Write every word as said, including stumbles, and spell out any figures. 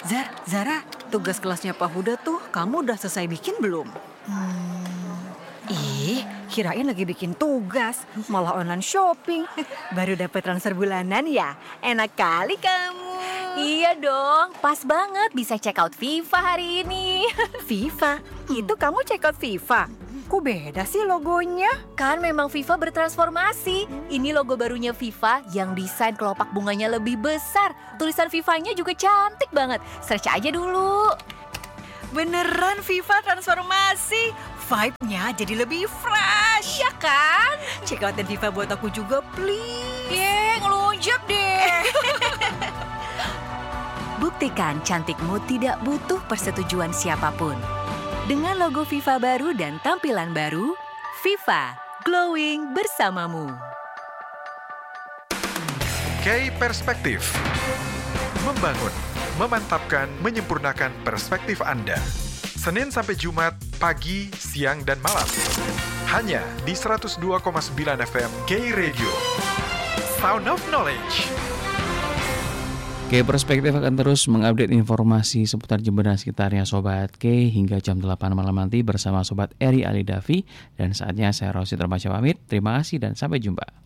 Zar, Zara, tugas kelasnya Pak Huda tuh kamu udah selesai bikin belum? Hmm, Ih, kirain lagi bikin tugas, malah online shopping. Baru dapat transfer bulanan ya? Enak kali kamu. iya dong, pas banget bisa check out FIFA hari ini. FIFA? Itu kamu check out FIFA? Kok beda sih logonya? Kan memang FIFA bertransformasi. Ini logo barunya FIFA yang desain kelopak bunganya lebih besar. Tulisan FIFA-nya juga cantik banget. Search aja dulu. Beneran FIFA transformasi. Vibe-nya jadi lebih fresh. Iya kan? Check outin FIFA buat aku juga, please. Ye, ngelunjak deh. Buktikan cantikmu tidak butuh persetujuan siapapun. Dengan logo FIFA baru dan tampilan baru, FIFA glowing bersamamu. K Perspektif. Membangun, memantapkan, menyempurnakan perspektif Anda. Senin sampai Jumat, pagi, siang, dan malam. Hanya di seratus dua koma sembilan F M K Radio. Sound of Knowledge. K Perspektif akan terus mengupdate informasi seputar Jember dan sekitarnya Sobat K hingga jam delapan malam nanti bersama Sobat Eri Alidavi. Dan saatnya saya Rosi terbaca pamit. Terima kasih dan sampai jumpa.